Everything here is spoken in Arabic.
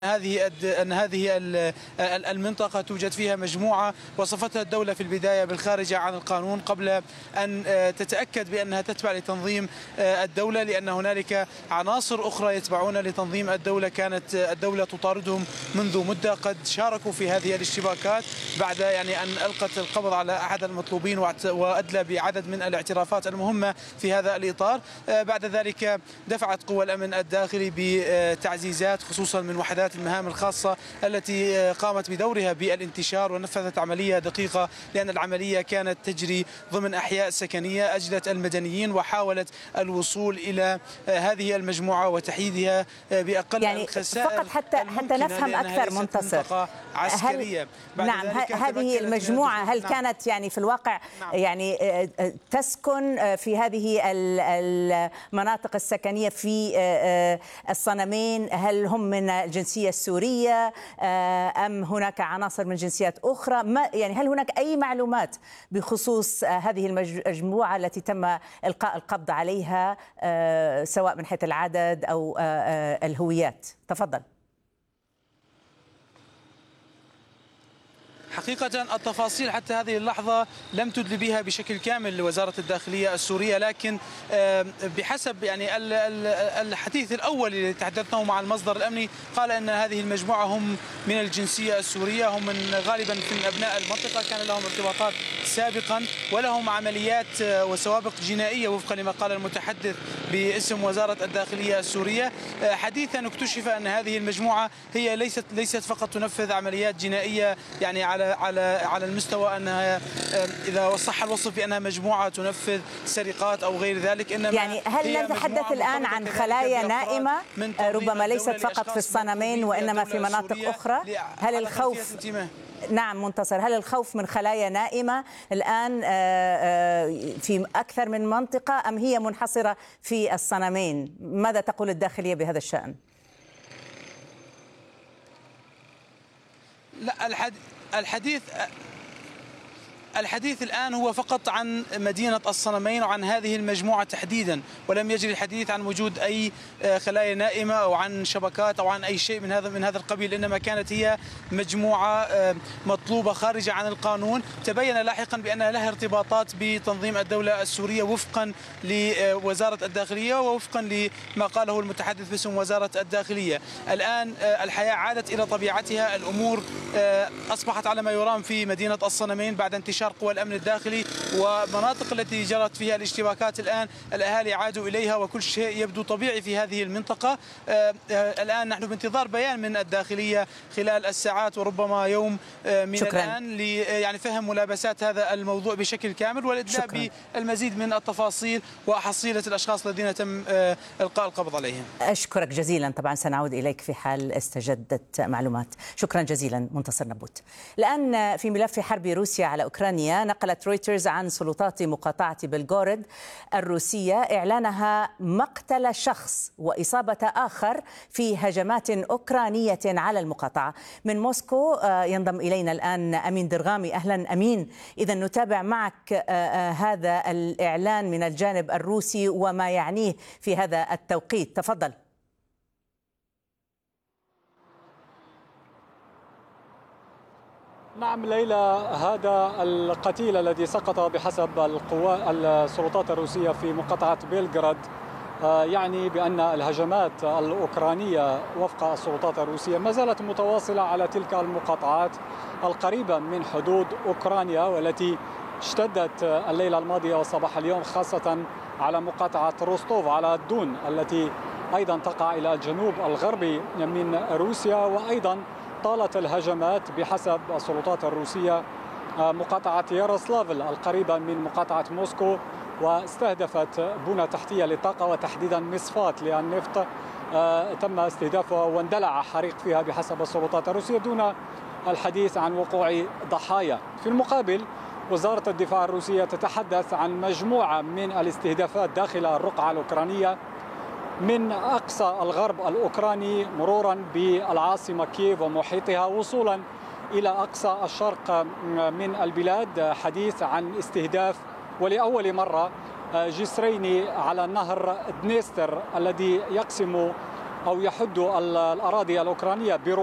أن هذه المنطقة توجد فيها مجموعة وصفتها الدولة في البداية بالخارجة عن القانون قبل أن تتأكد بأنها تتبع لتنظيم الدولة، لأن هنالك عناصر أخرى يتبعون لتنظيم الدولة كانت الدولة تطاردهم منذ مدة، قد شاركوا في هذه الاشتباكات بعد أن ألقت القبض على أحد المطلوبين وأدلى بعدد من الاعترافات المهمة في هذا الإطار. بعد ذلك دفعت قوى الأمن الداخلي بتعزيزات خصوصا من وحدات المهام الخاصة التي قامت بدورها بالانتشار ونفذت عملية دقيقة، لأن العملية كانت تجري ضمن أحياء سكنية، أجلت المدنيين وحاولت الوصول إلى هذه المجموعة وتحييدها بأقل الخسائر. فقط حتى نفهم أكثر منتصر، نعم هذه المجموعة هل كانت في الواقع تسكن في هذه المناطق السكنية في الصنمين؟ هل هم من الجنسية السورية أم هناك عناصر من جنسيات أخرى؟ هل هناك أي معلومات بخصوص هذه المجموعة التي تم إلقاء القبض عليها سواء من حيث العدد أو الهويات؟ تفضل. حقيقة التفاصيل حتى هذه اللحظة لم تدلي بها بشكل كامل لوزارة الداخلية السورية، لكن بحسب الحديث الأول اللي تحدثناه مع المصدر الأمني قال أن هذه المجموعة هم من الجنسية السورية، هم غالبا من أبناء المنطقة، كان لهم ارتباطات سابقا ولهم عمليات وسوابق جنائية وفقا لما قال المتحدث باسم وزارة الداخلية السورية. حديثا اكتشف أن هذه المجموعة هي ليست فقط تنفذ عمليات جنائية على المستوى أنها إذا صح الوصف بأنها مجموعة تنفذ سرقات أو غير ذلك، إنما هل نتحدث الآن عن خلايا نائمة ربما ليست فقط في الصنمين وإنما في مناطق أخرى؟ هل الخوف نعم منتصر، هل الخوف من خلايا نائمة الآن في أكثر من منطقة أم هي منحصرة في الصنمين؟ ماذا تقول الداخلية بهذا الشأن؟ لا، الحديث الآن هو فقط عن مدينة الصنمين وعن هذه المجموعة تحديدا، ولم يجري الحديث عن وجود أي خلايا نائمة أو عن شبكات أو عن أي شيء من هذا القبيل، إنما كانت هي مجموعة مطلوبة خارجة عن القانون. تبين لاحقا بأنها لها ارتباطات بتنظيم الدولة السورية وفقا لوزارة الداخلية ووفقا لما قاله المتحدث باسم وزارة الداخلية. الآن الحياة عادت إلى طبيعتها، الأمور أصبحت على ما يرام في مدينة الصنمين بعد انتشار قوى الأمن الداخلي، ومناطق التي جرت فيها الاشتباكات الآن الأهالي عادوا إليها وكل شيء يبدو طبيعي في هذه المنطقة. الآن نحن بانتظار بيان من الداخلية خلال الساعات وربما يوم من الآن لفهم ملابسات هذا الموضوع بشكل كامل والإدلاء بالمزيد من التفاصيل وحصيلة الأشخاص الذين تم إلقاء القبض عليهم. أشكرك جزيلا، طبعا سنعود إليك في حال استجدت معلومات. شكرا جزيلا منتصر نبوت. الآن في ملف حرب روسيا على أوكرانيا، نقلت رويترز عن سلطات مقاطعة بلغورود الروسية إعلانها مقتل شخص وإصابة آخر في هجمات أوكرانية على المقاطعة. من موسكو ينضم إلينا الآن أمين درغامي. أهلا أمين، إذا نتابع معك هذا الإعلان من الجانب الروسي وما يعنيه في هذا التوقيت، تفضل. نعم ليلى، هذا القتيل الذي سقط بحسب السلطات الروسية في مقاطعة بيلغراد يعني بأن الهجمات الأوكرانية وفق السلطات الروسية ما زالت متواصلة على تلك المقاطعات القريبة من حدود أوكرانيا، والتي اشتدت الليلة الماضية وصباح اليوم خاصة على مقاطعة روستوف على الدون التي أيضا تقع إلى الجنوب الغربي من روسيا. وأيضا طالت الهجمات بحسب السلطات الروسية مقاطعة ياروسلافل القريبة من مقاطعة موسكو، واستهدفت بنى تحتية للطاقة وتحديدا مصفات للنفط تم استهدافها واندلع حريق فيها بحسب السلطات الروسية دون الحديث عن وقوع ضحايا. في المقابل وزارة الدفاع الروسية تتحدث عن مجموعة من الاستهدافات داخل الرقعة الأوكرانية من أقصى الغرب الأوكراني مرورا بالعاصمة كييف ومحيطها وصولا إلى أقصى الشرق من البلاد. حديث عن استهداف ولأول مرة جسرين على نهر دنيستر الذي يقسم أو يحدوا الأراضي الأوكرانية